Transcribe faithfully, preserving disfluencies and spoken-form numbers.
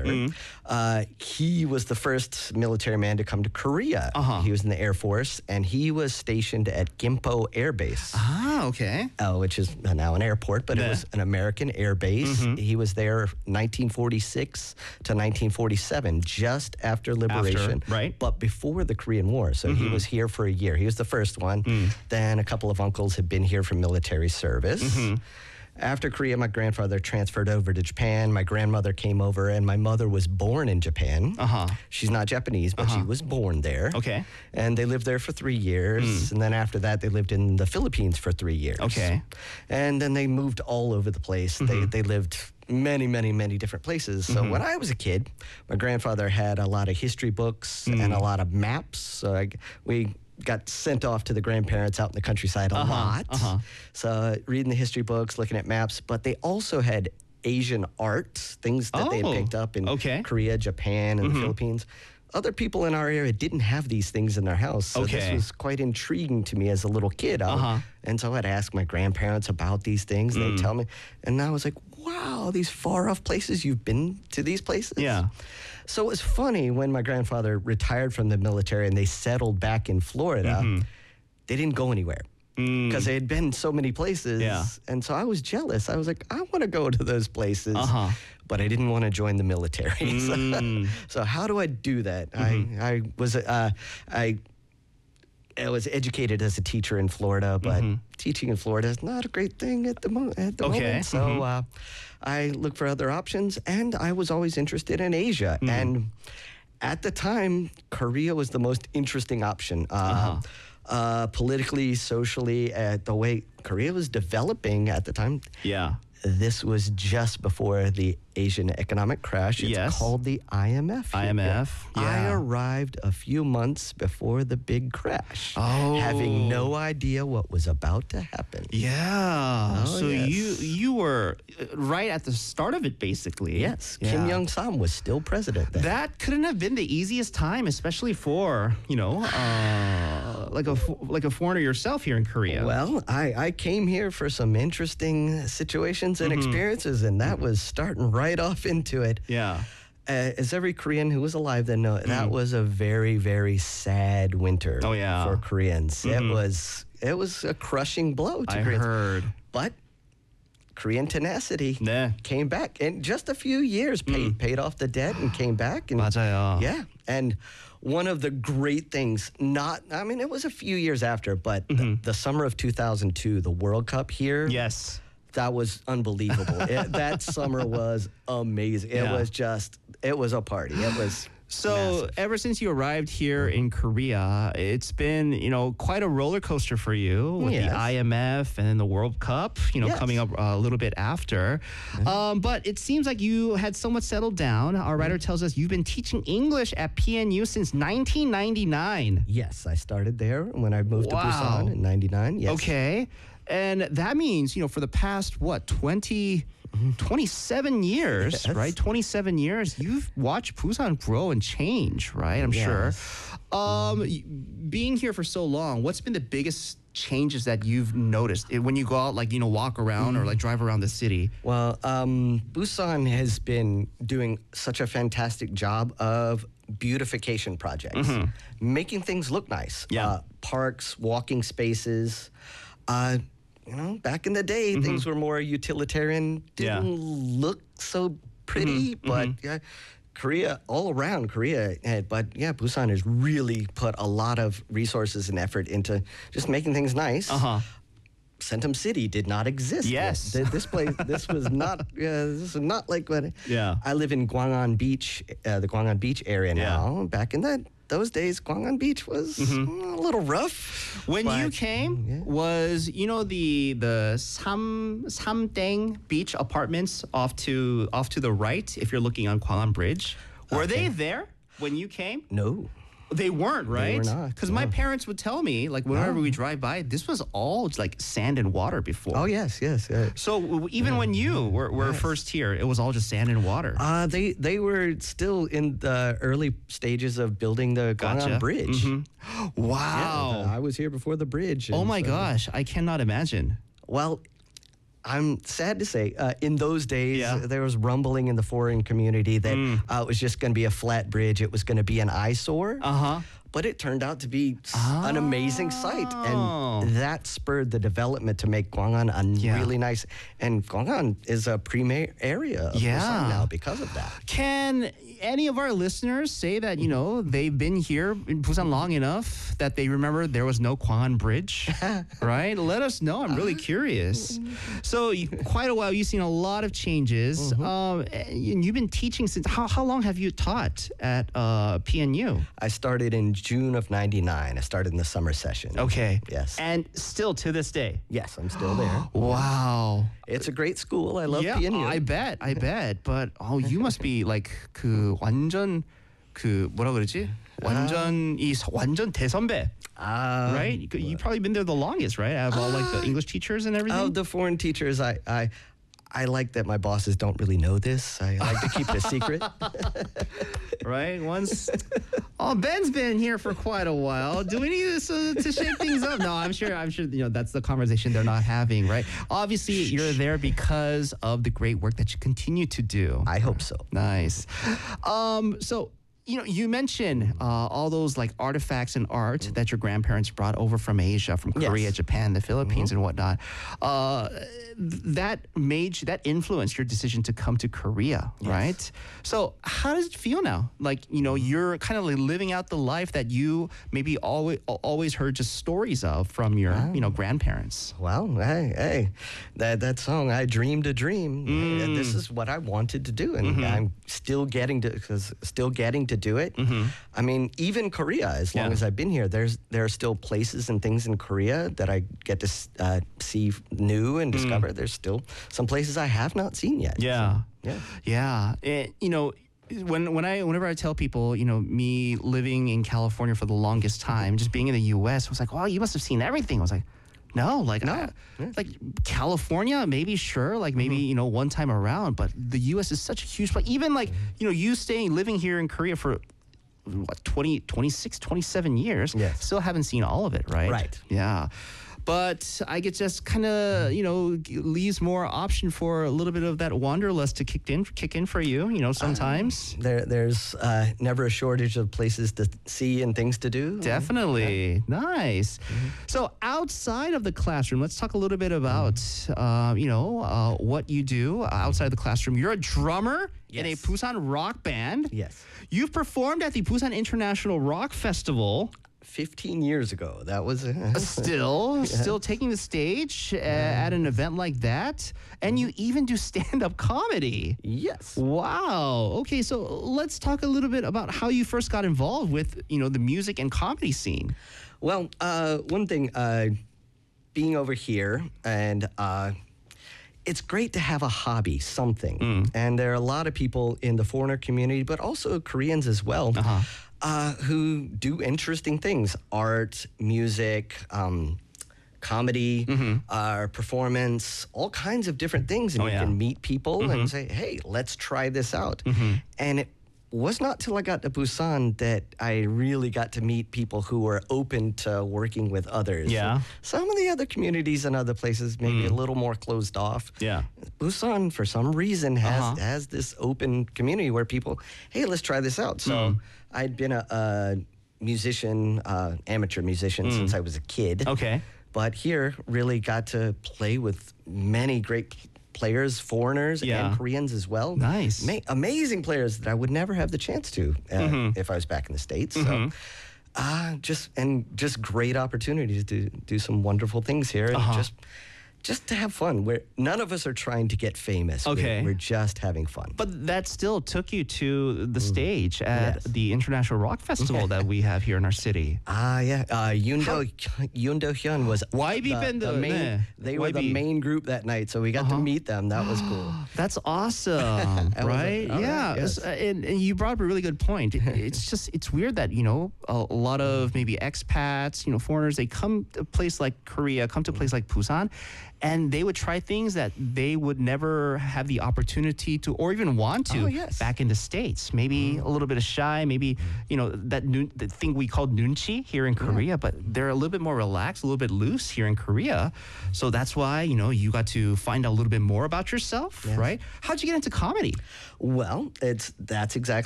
Mm. Uh, he was the first military man to come to Korea. Uh-huh. He was in the Air Force, and he was stationed at Gimpo Air Base. Ah, okay. Uh, which is now an airport, but Yeah. it was an American air base. Mhm. He was there nineteen forty-six to nineteen forty-seven, just after liberation, After, right. but before the Korean War. So he Mhm. was here for a year. He was the first one. Mm. Then a couple of uncles had been here for military service. Mhm. After Korea, my grandfather transferred over to Japan. My grandmother came over, and my mother was born in Japan. Uh-huh. She's not Japanese, but she Uh-huh. was born there. Okay. And they lived there for three years. Mm. And then after that, they lived in the Philippines for three years. Okay. And then they moved all over the place. They, Mhm. they lived many, many, many different places. So Mhm. when I was a kid, my grandfather had a lot of history books Mm. and a lot of maps. So I, we got sent off to the grandparents out in the countryside a Uh-huh, lot. uh-huh. So reading the history books, looking at maps, but they also had Asian art, things that they had Oh, picked up in okay. Korea, Japan, and Mhm. the Philippines. Other people in our area didn't have these things in their house. So this Okay. was quite intriguing to me as a little kid. I would- Uh-huh. And so I'd ask my grandparents about these things, and Mm. they'd tell me. And I was like, wow, these far off places, you've been to these places? Yeah. So it was funny when my grandfather retired from the military and they settled back in Florida, Mhm. they didn't go anywhere Mm. because they had been so many places. Yeah. And so I was jealous. I was like, I want to go to those places, Uh-huh. but I didn't want to join the military. So- Mm. so how do I do that? Mhm. I, I was uh, I I was educated as a teacher in Florida, but Mhm. teaching in Florida is not a great thing at the, mo- at the Okay. moment. So Mhm. uh, I looked for other options, and I was always interested in Asia. Mm. And at the time, Korea was the most interesting option. Uh, Uh-huh. uh, politically, socially, uh, the way Korea was developing at the time. Yeah. This was just before the Asian economic crash. It's Yes. called the I M F. I M F, I yeah. arrived a few months before the big crash, Oh. having no idea what was about to happen. Yeah. Oh, so yes. you you were uh, right at the start of it, basically. Yes, Yeah. Kim Young Sam was still president then. That couldn't have been the easiest time, especially for you know, uh, like a fo- like a foreigner yourself here in Korea. Well, I, I came here for some interesting situations and Mhm. experiences, and that was starting right off into it. yeah. Uh, as every Korean who was alive then know, that Mm. was a very, very sad winter Oh, yeah. for Koreans. It Mhm. was it was a crushing blow to I Koreans. heard. But Korean tenacity 네. came back in just a few years, paid, Mm. paid off the debt and came back. And 맞아요. yeah, and one of the great things, not, I mean, it was a few years after, but Mhm. the, the summer of two thousand two, the World Cup here, Yes. that was unbelievable. It, that summer was amazing. It Yeah. was just, it was a party. It was So massive. ever since you arrived here in Korea, it's been you know quite a roller coaster for you with Yes. the I M F and then the World Cup, you know, Yes. coming up uh, a little bit after. Um, but it seems like you had somewhat settled down. Our writer tells us you've been teaching English at P N U since nineteen ninety-nine. Yes, I started there when I moved Wow. to Busan in ninety-nine. Yes. Okay. And that means, you know, for the past, what, twenty, twenty-seven years, Yes. right? twenty-seven years, you've watched Busan grow and change, right? I'm sure. Um, y- being here for so long, what's been the biggest changes that you've noticed Eh, when you go out, like, you know, walk around or like drive around the city? Well, um, Busan has been doing such a fantastic job of beautification projects, making things look nice. Mm-hmm. Yeah. Uh, parks, walking spaces. Uh, you know, back in the day, things were more utilitarian, Mm-hmm. Yeah. didn't look so pretty, Mhm, but yeah, Korea, all around Korea, eh, but yeah, Busan has really put a lot of resources and effort into just making things nice. Uh-huh. Centum City did not exist. yet. Yes. Th- this place, this was not, uh, this is not like what. Yeah. I live in Gwangan Beach, uh, the Gwangan Beach area Yeah. now. Back in that those days, Gwangan Beach was mm, a little rough. When you but- came, yeah. was you know the the Sam Samdaeng Beach apartments off to off to the right if you're looking on Gwangan Bridge? Were they Okay. there when you came? No. They weren't, right? were not, Because my no. parents would tell me, like whenever No. we drive by, this was all like sand and water before. Oh yes, yes. Uh, So w- even when you were, were Yes. first here, it was all just sand and water. uh, they they were still in the early stages of building the Gwangan Gotcha. Bridge. Mhm. Wow. Yeah, I was here before the bridge. oh and my so- gosh, I cannot imagine. Well, I'm sad to say, uh, in those days, Yeah. there was rumbling in the foreign community that Mm. uh, it was just going to be a flat bridge. It was going to be an eyesore. Uh-huh. But it turned out to be s- an amazing site. Oh. And that spurred the development to make Gwangan a Yeah. really nice. And Gwangan is a premier area of Yeah. Busan now because of that. Can any of our listeners say that, you know, they've been here in Busan long enough that they remember there was no Gwangan Bridge, right? Let us know. I'm really curious. So you, quite a while, you've seen a lot of changes. Um, and you've been teaching since, how, how long have you taught at uh, P N U? I started in June of ninety-nine. I started in the summer session. Okay. Yes. And still to this day. Yes, I'm still there. Wow. It's a great school. I love yeah, P N U. I bet. I bet. But oh, you must be like 그 완전 그 뭐라 그러지? 완전 이 서- 완전 대선배, Uh, right? You, you've probably been there the longest, right? Out of all like the English teachers and everything. Of the foreign teachers, I, I, I like that my bosses don't really know this. I like to keep it a secret. Right? Once. Oh, Ben's been here for quite a while. Do we need this, uh, to shake things up? No, I'm sure. I'm sure. You know, that's the conversation they're not having, right? Obviously, you're there because of the great work that you continue to do. I hope so. Nice. Um, so, you know, you mentioned uh, all those like artifacts and art that your grandparents brought over from Asia, from Korea, Yes. Japan, the Philippines, and whatnot. Uh, th- that made you, that influenced your decision to come to Korea, right? So, how does it feel now? Like, you know, you're kind of like living out the life that you maybe always always heard just stories of from your, you know, grandparents. Well, hey, hey, that that song, I Dreamed a Dream. Mm. uh, This is what I wanted to do, and Mm-hmm. I'm still getting to, cause still getting to do it. I mean, even Korea, as long Mm-hmm. Yeah. as I've been here, there's there are still places and things in Korea that I get to s- uh, see new and discover. There's still some places I have not seen yet. Mm. Yeah. Yeah. Yeah. It, you know, when when I whenever I tell people, you know, me living in California for the longest time, just being in the U S, I was like, "Wow, you must have seen everything." I was like, "No, like No. I- Yeah. like California, maybe sure, like maybe, you know, one time around, but the U S is such a huge place. Even like, you know, you staying living here in Korea for what twenty, twenty-six, twenty-seven years, Yes. still haven't seen all of it, right? Right. Yeah. But I get just kind of, you know, g- leaves more option for a little bit of that wanderlust to kick in, kick in for you, you know, sometimes. There, there's uh, never a shortage of places to see and things to do. Definitely. Nice. So outside of the classroom, let's talk a little bit about, uh, you know, uh, what you do outside of the classroom. You're a drummer in a Yes. Busan rock band. Yes. You've performed at the Busan International Rock Festival. fifteen years ago, that was. Uh, Still, still taking the stage uh, at an event like that. And you even do stand-up comedy. yes. Wow. Okay, so let's talk a little bit about how you first got involved with, you know, the music and comedy scene. Well, uh, one thing, uh, being over here, and uh, it's great to have a hobby, something. And there are a lot of people in the foreigner community, but also Koreans as well, Uh-huh. uh, who do interesting things: art, music, um, comedy, uh, performance, all kinds of different things. And Oh, you yeah. can meet people and say, "Hey, let's try this out." And it was not till I got to Busan that I really got to meet people who were open to working with others. Yeah. Some of the other communities and other places may be a little more closed off. Yeah. Busan, for some reason, has Uh-huh. has this open community where people, hey, let's try this out. So I'd been a, a musician, uh, amateur musician, since I was a kid. Okay. But here, really got to play with many great players, foreigners Yeah. and Koreans as well. Nice. Ma- amazing players that I would never have the chance to uh, if I was back in the States. So, uh, just and just great opportunities to do some wonderful things here and just just to have fun. Where none of us are trying to get famous. We're- Okay. we're, just having fun. But that still took you to the stage at Yes. the International Rock Festival that we have here in our city. Ah, yeah. Uh, Yundo Yundo Hyun was Why be the, been the the- main. 네. They Why were the be- main group that night, so we got to meet them. That was cool. That's awesome, That was a- right? all right, yeah, yes. S- and, and you brought up a really good point. It- it's just it's weird that you know a, a lot of maybe expats, you know, foreigners, they come to a place like Korea, come to a place like Busan, and they would try things that they would never have the opportunity to or even want to Oh, yes. back in the States. Maybe a little bit of shy, maybe, you know, that nun- the thing we call nunchi here in Korea, but they're a little bit more relaxed, a little bit loose here in Korea. So that's why, you know, you got to find out a little bit more about yourself, Yes. right? How'd you get into comedy? Well, it's that's exactly